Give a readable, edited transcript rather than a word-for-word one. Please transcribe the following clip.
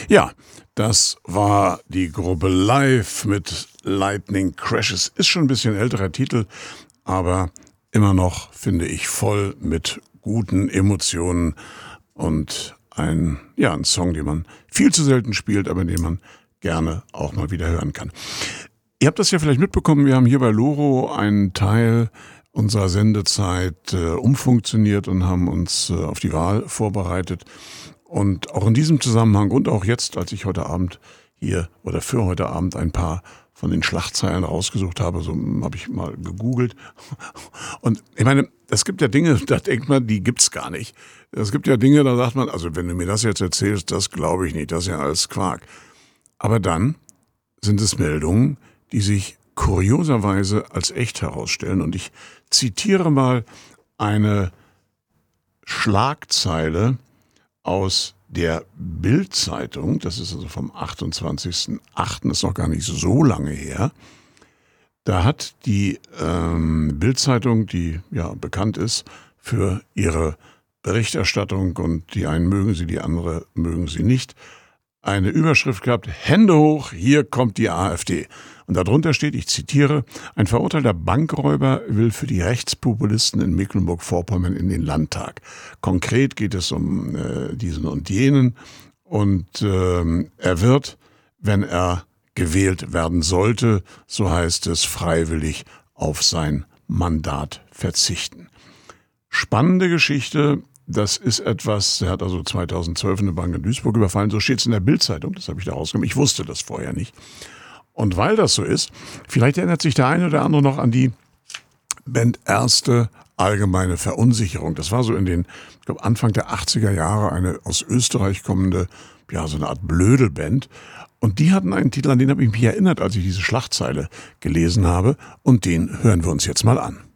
Ja, das war die Gruppe Live mit Lightning Crashes. Ist schon ein bisschen älterer Titel, aber immer noch, finde ich, voll mit guten Emotionen und ein Song, den man viel zu selten spielt, aber den man gerne auch mal wieder hören kann. Ihr habt das ja vielleicht mitbekommen, wir haben hier bei Loro einen Teil unserer Sendezeit umfunktioniert und haben uns auf die Wahl vorbereitet. Und auch in diesem Zusammenhang und auch jetzt, als ich heute Abend hier oder für heute Abend ein paar von den Schlagzeilen rausgesucht habe, so habe ich mal gegoogelt. Und ich meine, es gibt ja Dinge, da denkt man, die gibt's gar nicht. Es gibt ja Dinge, da sagt man, also wenn du mir das jetzt erzählst, das glaube ich nicht, das ist ja alles Quark. Aber dann sind es Meldungen, die sich kurioserweise als echt herausstellen. Und ich zitiere mal eine Schlagzeile aus der Bild-Zeitung, das ist also vom 28.08., das ist noch gar nicht so lange her. Da hat die Bild-Zeitung, die ja bekannt ist für ihre Berichterstattung und die einen mögen sie, die andere mögen sie nicht, eine Überschrift gehabt: Hände hoch, hier kommt die AfD. Und darunter steht, ich zitiere, ein verurteilter Bankräuber will für die Rechtspopulisten in Mecklenburg-Vorpommern in den Landtag. Konkret geht es um diesen und jenen und er wird, wenn er gewählt werden sollte, so heißt es, freiwillig auf sein Mandat verzichten. Spannende Geschichte. Das ist etwas, er hat also 2012 eine Bank in Duisburg überfallen, so steht es in der Bild-Zeitung, das habe ich da rausgenommen, ich wusste das vorher nicht. Und weil das so ist, vielleicht erinnert sich der eine oder andere noch an die Band Erste allgemeine Verunsicherung. Das war so in den, ich glaube Anfang der 80er Jahre eine aus Österreich kommende, ja so eine Art Blödelband. Und die hatten einen Titel, an den habe ich mich erinnert, als ich diese Schlagzeile gelesen habe und den hören wir uns jetzt mal an.